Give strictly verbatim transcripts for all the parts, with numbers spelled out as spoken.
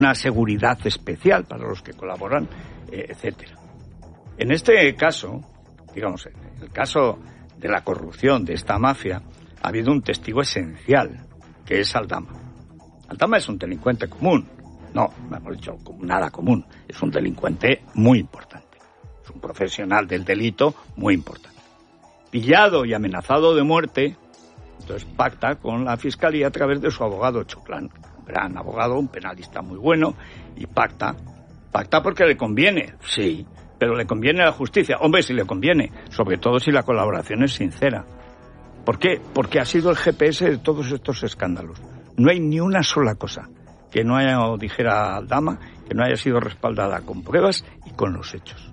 una seguridad especial para los que colaboran, eh, etcétera. En este caso, digamos, en el caso de la corrupción de esta mafia, ha habido un testigo esencial, que es Aldama. Aldama es un delincuente común. No, mejor dicho, nada común. Es un delincuente muy importante. Es un profesional del delito muy importante. Pillado y amenazado de muerte, entonces pacta con la Fiscalía a través de su abogado Choclán. Un gran abogado, un penalista muy bueno, y pacta. Pacta porque le conviene, sí, pero le conviene a la justicia. Hombre, si le conviene, sobre todo si la colaboración es sincera. ¿Por qué? Porque ha sido el G P S de todos estos escándalos. No hay ni una sola cosa que no haya, o dijera Aldama, que no haya sido respaldada con pruebas y con los hechos.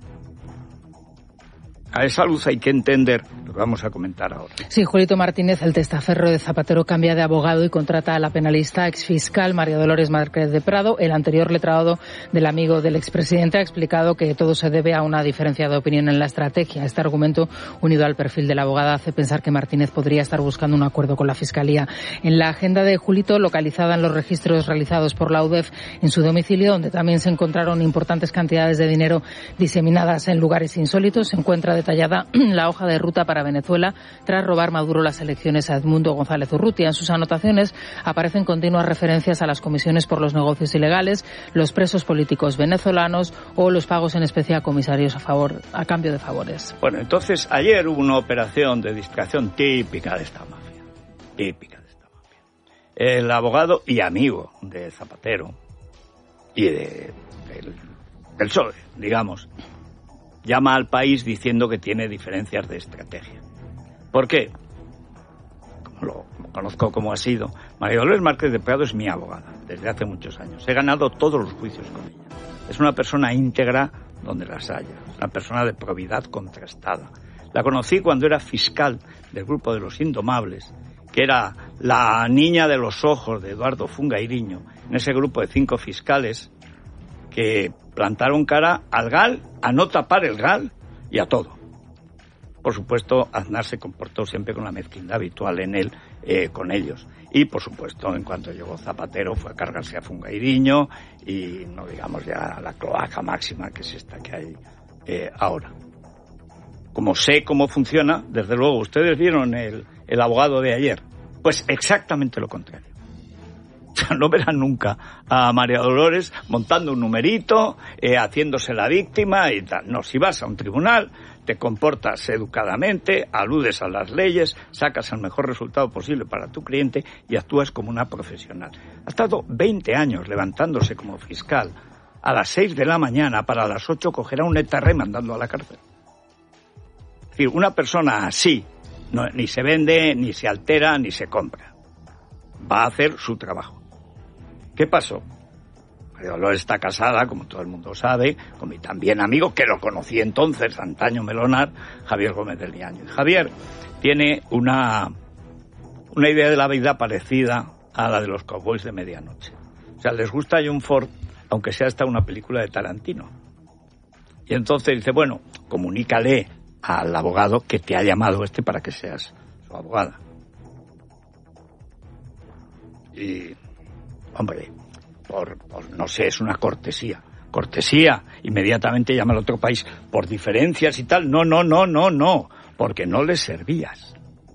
A esa luz hay que entender lo que vamos a comentar ahora. Sí, Julito Martínez, el testaferro de Zapatero, cambia de abogado y contrata a la penalista exfiscal María Dolores Márquez de Prado. El anterior letrado del amigo del expresidente ha explicado que todo se debe a una diferencia de opinión en la estrategia. Este argumento, unido al perfil de la abogada, hace pensar que Martínez podría estar buscando un acuerdo con la Fiscalía. En la agenda de Julito, localizada en los registros realizados por la U D E F en su domicilio, donde también se encontraron importantes cantidades de dinero diseminadas en lugares insólitos, se encuentra detallada la hoja de ruta para Venezuela tras robar Maduro las elecciones a Edmundo González Urrutia. En sus anotaciones aparecen continuas referencias a las comisiones por los negocios ilegales, los presos políticos venezolanos o los pagos en especie a comisarios a favor, a cambio de favores. Bueno, entonces ayer hubo una operación de distracción típica de esta mafia, típica de esta mafia. El abogado y amigo de Zapatero y de, del, del P S O E, digamos, llama al país diciendo que tiene diferencias de estrategia. ¿Por qué? Como lo conozco como ha sido, María Dolores Márquez de Prado es mi abogada desde hace muchos años. He ganado todos los juicios con ella. Es una persona íntegra donde las haya, una persona de probidad contrastada. La conocí cuando era fiscal del grupo de los Indomables, que era la niña de los ojos de Eduardo Fungairiño, en ese grupo de cinco fiscales que plantaron cara al G A L, a no tapar el G A L y a todo. Por supuesto, Aznar se comportó siempre con la mezquindad habitual en él, eh, con ellos. Y, por supuesto, en cuanto llegó Zapatero, fue a cargarse a Fungairiño y, no digamos ya, la cloaca máxima, que es esta que hay eh, ahora. Como sé cómo funciona, desde luego, ustedes vieron el, el abogado de ayer, pues exactamente lo contrario. No verán nunca a María Dolores montando un numerito, eh, haciéndose la víctima y tal. No, si vas a un tribunal, te comportas educadamente, aludes a las leyes, sacas el mejor resultado posible para tu cliente y actúas como una profesional. Ha estado veinte años levantándose como fiscal a las seis de la mañana para a las ocho cogerá un etarré mandando a la cárcel. Es decir, una persona así no, ni se vende, ni se altera, ni se compra. Va a hacer su trabajo. ¿Qué pasó? María Dolores está casada, como todo el mundo sabe, con mi también amigo, que lo conocí entonces, antaño melonar, Javier Gómez del Niaño. Y Javier tiene una, una idea de la vida parecida a la de los cowboys de medianoche. O sea, les gusta John Ford, aunque sea hasta una película de Tarantino. Y entonces dice, bueno, comunícale al abogado que te ha llamado este para que seas su abogada. Y... hombre, por, por, no sé, es una cortesía. Cortesía, inmediatamente llama al otro país por diferencias y tal. No, no, no, no, no, porque no les servías.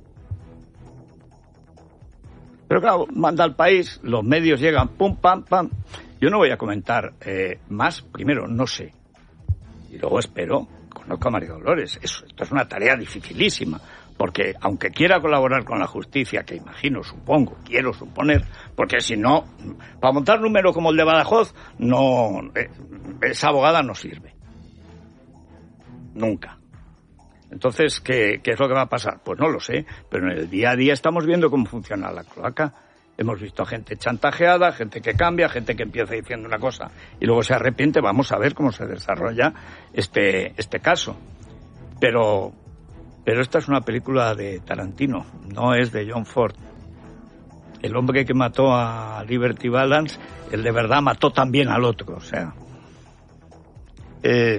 Pero claro, manda al país, los medios llegan, pum, pam, pam. Yo no voy a comentar eh, más, primero, no sé. Y luego espero, conozco a María Dolores. Eso, esto es una tarea dificilísima. Porque aunque quiera colaborar con la justicia, que imagino, supongo, quiero suponer, porque si no, para montar un número como el de Badajoz, no, eh, esa abogada no sirve. Nunca. Entonces, ¿qué, ¿qué es lo que va a pasar? Pues no lo sé, pero en el día a día estamos viendo cómo funciona la cloaca. Hemos visto gente chantajeada, gente que cambia, gente que empieza diciendo una cosa y luego se arrepiente. Vamos a ver cómo se desarrolla este, este caso. Pero... Pero esta es una película de Tarantino, no es de John Ford. El hombre que mató a Liberty Balance, el de verdad mató también al otro, o sea. Eh,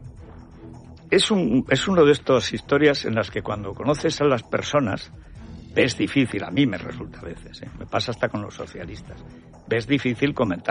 es un es una de estas historias en las que cuando conoces a las personas ves difícil, a mí me resulta a veces, ¿eh? Me pasa hasta con los socialistas, ves difícil comentar